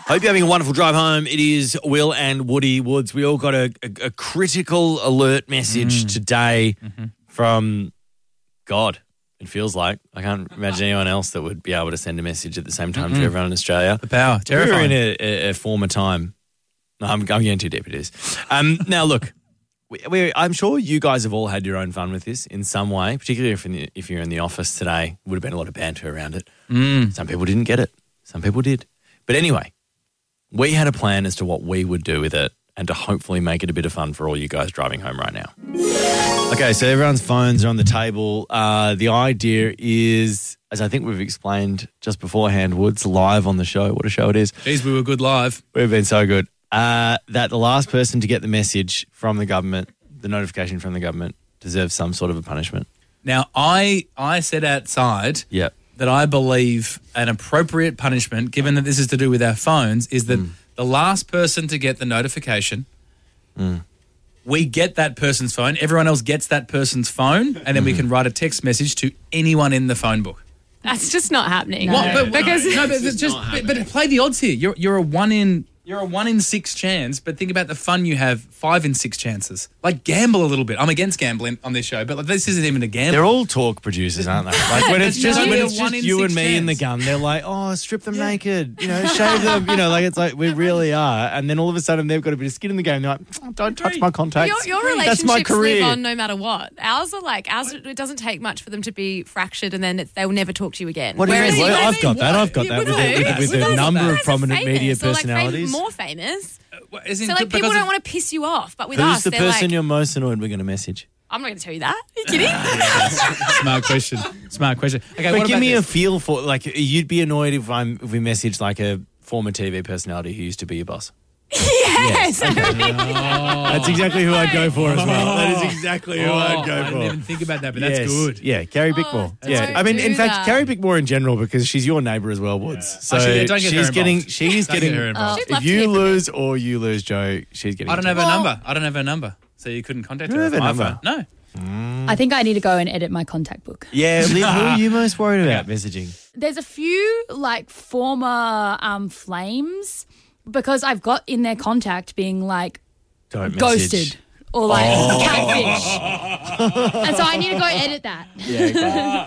Hope you're having a wonderful drive home. It is Will and Woody Woods. We all got a critical alert message today from God. It feels like. I can't imagine anyone else that would be able to send a message at the same time to everyone in Australia. The power. Terrifying. We're in a former time. No, I'm going too deep. It is. Now, look, I'm sure you guys have all had your own fun with this in some way, particularly if you're in the office today. Would have been a lot of banter around it. Some people didn't get it. Some people did. But anyway, we had a plan as to what we would do with it and to hopefully make it a bit of fun for all you guys driving home right now. Okay, so everyone's phones are on the table. The idea is, as I think we've explained just beforehand, Woods, live on the show. What a show it is. Jeez, we were good live. We've been so good. That the last person to get the message from the government, the notification from the government, deserves some sort of a punishment. Now, I said outside that I believe an appropriate punishment, given that this is to do with our phones, is that the last person to get the notification, we get that person's phone, everyone else gets that person's phone, and then we can write a text message to anyone in the phone book. That's just not happening. No. What? But play the odds here. You're a 1 in 6 chance, but think about the fun you have. 5 in 6 chances. Like, gamble a little bit. I'm against gambling on this show, but like, this isn't even a gamble. They're all talk producers, aren't they? Like when it's just you and me chance. in the gun, they're like, oh, strip them naked, shave them, like it's like we really are. And then all of a sudden they've got a bit of skin in the game. They're like, oh, don't touch my contacts. Your That's my relationships career. live on no matter what. Ours, it doesn't take much for them to be fractured and then they will never talk to you again. What do you mean? Well, I've got that. I've got that with a number of prominent media personalities. More famous. So like people don't want to piss you off, but with us, they're they're like... Who's the person you're most annoyed we're going to message? I'm not going to tell you that. Are you kidding? Smart question. Okay, but give me a feel for, like, you'd be annoyed if we messaged like a former TV personality who used to be your boss. Yes. That's exactly who I'd go for as well. That is exactly who I'd go for. I didn't even think about that, but that's good. Yeah, Carrie Bickmore. I mean, in fact, Carrie Bickmore in general, because she's your neighbour as well, Woods. So don't get she's her getting. involved. She's Don't getting. get her involved. If you lose or you lose, Joe, she's getting. I don't have her number. So you couldn't contact her. You don't have her number? No. I think I need to go and edit my contact book. Yeah, Liv, who are you most worried about messaging? There's a few like former flames because I've got in their contact being like Don't ghosted message. or like catfish. And so I need to go edit that. Yeah, okay.